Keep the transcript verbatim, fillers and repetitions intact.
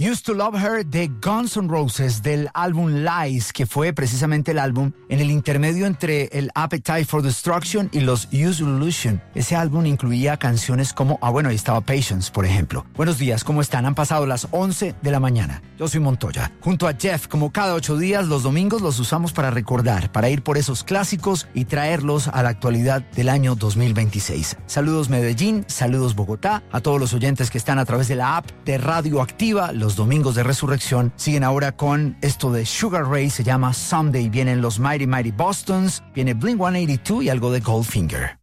Used to Love Her de Guns N' Roses del álbum Lies, que fue precisamente el álbum en el intermedio entre el Appetite for Destruction y los Use Illusion. Ese álbum incluía canciones como, ah bueno, ahí estaba Patience, por ejemplo. Buenos días, ¿cómo están? Han pasado las once de la mañana. Yo soy Montoya. Junto a Jeff, como cada ocho días, los domingos los usamos para recordar, para ir por esos clásicos y traerlos a la actualidad del año dos mil veintiséis. Saludos Medellín, saludos Bogotá, a todos los oyentes que están a través de la app de Radio Activa. Los domingos de Resurrección siguen ahora con esto de Sugar Ray, se llama Someday. Vienen los Mighty Mighty Bostons, viene Blink ciento ochenta y dos y algo de Goldfinger.